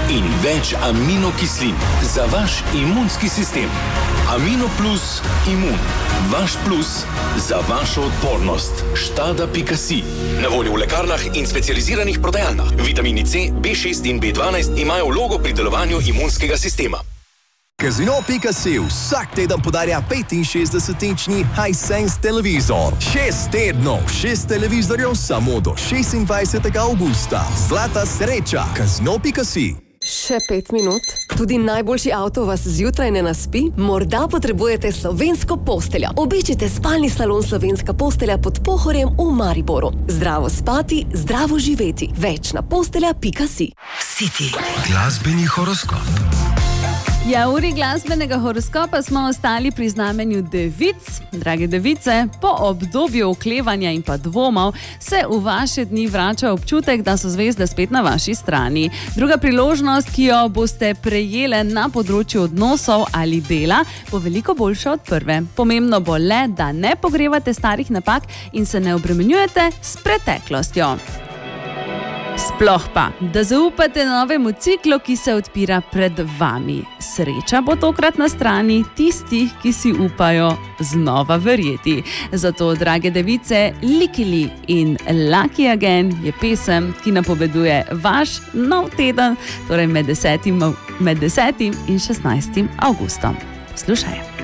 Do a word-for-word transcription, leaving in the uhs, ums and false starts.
in več aminokislin za vaš imunski sistem. Amino plus imun. Vaš plus za vašo odpornost. Štada pika si. Na voljo v lekarnah in specializiranih prodajalnah. Vitamini C, B šest in B dvanajst imajo vlogo pri delovanju imunskega sistema. Casino pika si vsak teden podarja petinšestdesetinčni Hisense televizor. Šest tednov, šest televizorjev samo do šestindvajsetega avgusta. Zlata sreča. Casino pika si. Še pet minut. Tudi najboljši avto vas zjutraj ne naspi? Morda potrebujete slovensko posteljo. Obiščite spalni salon Slovenska postelja pod Pohorjem v Mariboru. Zdravo spati, zdravo živeti. Več na postelja pika si. City. Glasbeni horoskop. Ja, v uri glasbenega horoskopa smo ostali pri znamenju devic. Drage device, po obdobju oklevanja in pa dvomov se v vaše dni vrača občutek, da so zvezde spet na vaši strani. Druga priložnost, ki jo boste prejele na področju odnosov ali dela, bo veliko boljša od prve. Pomembno bo le, da ne pogrevate starih napak in se ne obremenjujete s preteklostjo. Sploh pa, da zaupate novemu ciklu, ki se odpira pred vami. Sreča bo tokrat na strani tistih, ki si upajo znova verjeti. Zato, drage device, Likili in Lucky Again je pesem, ki napoveduje vaš nov teden, torej med desetim, med desetim in šestnajstim avgustom. Poslušaj.